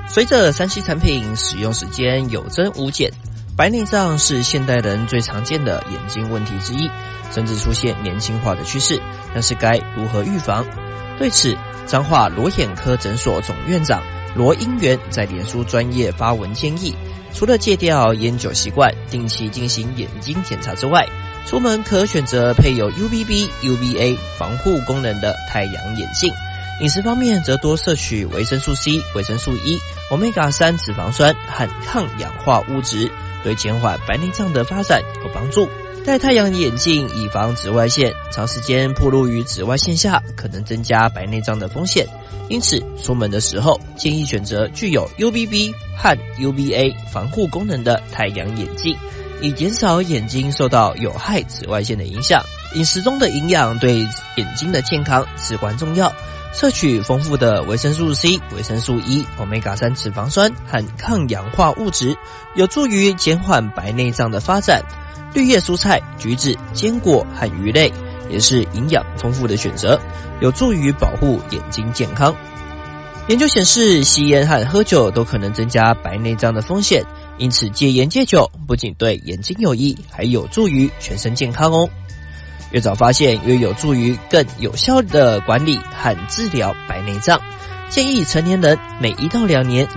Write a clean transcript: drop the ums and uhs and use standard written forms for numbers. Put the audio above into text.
随着3C 产品使用时间有增无减，白内障是现代人最常见的眼睛问题之一，甚至出现年轻化的趋势。但是该如何预防？对此，彰化罗眼科诊所总院长罗英元在脸书专页发文建议，除了戒掉烟酒习惯，定期进行眼睛检查之外，出门可选择配有 UVB、UVA 防护功能的太阳眼镜。饮食方面则多摄取维生素 C、维生素 E、Omega-3 脂肪酸和抗氧化物质，对减缓白内障的发展有帮助。戴太阳眼镜以防紫外线，长时间暴露于紫外线下可能增加白内障的风险，因此出门的时候建议选择具有 UVB 和 UVA 防护功能的太阳眼镜，以减少眼睛受到有害紫外线的影响。饮食中的营养对眼睛的健康至关重要，摄取丰富的维生素 C、维生素 E、Omega-3 脂肪酸和抗氧化物质，有助于减缓白内障的发展。绿叶蔬菜、橘子、坚果和鱼类也是营养丰富的选择，有助于保护眼睛健康。研究显示，吸烟和喝酒都可能增加白内障的风险，因此戒烟戒酒不仅对眼睛有益，还有助于全身健康哦。越早发现，越有助于更有效的管理和治疗白内障。建议成年人每1到2年